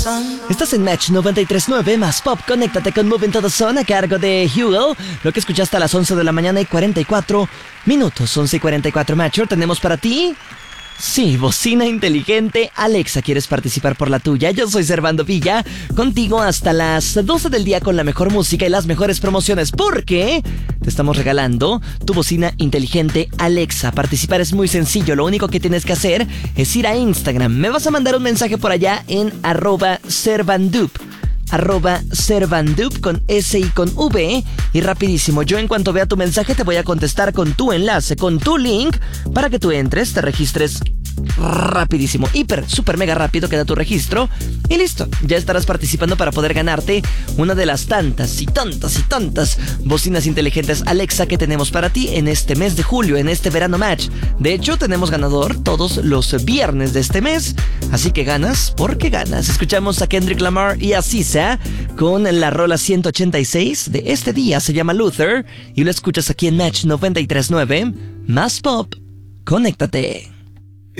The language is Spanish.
Estás en Match 93.9 más Pop. Conéctate con Moving to the Sun a cargo de Hugo. Lo que escuchaste a las 11 de la mañana y 44 minutos. 11 y 44 Match. Tenemos para ti... Sí, bocina inteligente Alexa. ¿Quieres participar por la tuya? Yo soy Servando Villa, contigo hasta las 12 del día con la mejor música y las mejores promociones, porque te estamos regalando tu bocina inteligente Alexa. Participar es muy sencillo, lo único que tienes que hacer es ir a Instagram. Me vas a mandar un mensaje por allá en @Servandup. @Servandup con S y con V. Y rapidísimo, yo en cuanto vea tu mensaje te voy a contestar con tu enlace, con tu link, para que tú entres, te registres rapidísimo, hiper, super mega rápido, queda tu registro y listo, ya estarás participando para poder ganarte una de las tantas y tantas bocinas inteligentes Alexa que tenemos para ti en este mes de julio, en este verano Match. De hecho, tenemos ganador todos los viernes de este mes, así que ganas porque ganas. Escuchamos a Kendrick Lamar y a Sisa con la rola 186 de este día, se llama Luther, y lo escuchas aquí en Match 93.9 más Pop. Conéctate.